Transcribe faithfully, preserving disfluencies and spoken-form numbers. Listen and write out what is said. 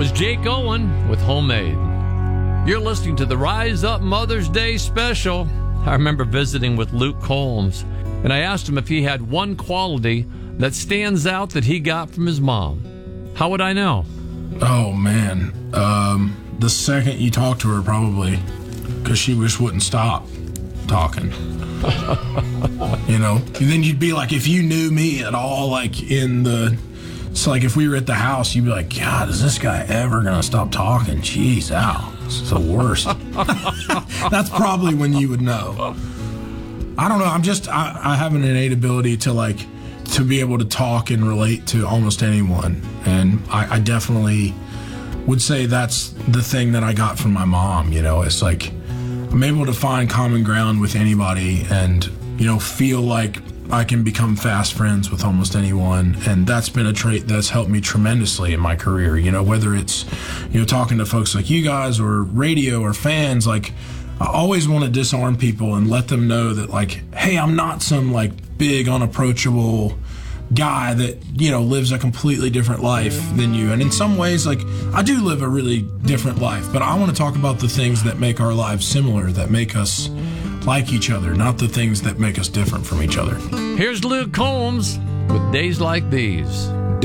was Jake Owen with Homemade. You're listening to the Rise Up Mother's Day special. I remember visiting with Luke Combs, and I asked him if he had one quality that stands out that he got from his mom. How would I know? Oh, man. Um, the second you talk to her, probably, because she just wouldn't stop talking. You know? And then you'd be like, if you knew me at all, like in the... It's like if we were at the house, you'd be like, God, is this guy ever going to stop talking? Jeez, ow. It's the worst. That's probably when you would know. I don't know. I'm just, I, I have an innate ability to like, to be able to talk and relate to almost anyone. And I, I definitely would say that's the thing that I got from my mom. You know, it's like, I'm able to find common ground with anybody and, you know, feel like I can become fast friends with almost anyone, and that's been a trait that's helped me tremendously in my career. You know, whether it's, you know, talking to folks like you guys or radio or fans, like, I always want to disarm people and let them know that, like, hey, I'm not some, like, big, unapproachable guy that, you know, lives a completely different life than you. And in some ways, like, I do live a really different life, but I want to talk about the things that make our lives similar, that make us like each other, not the things that make us different from each other. Here's Luke Combs with Days Like These.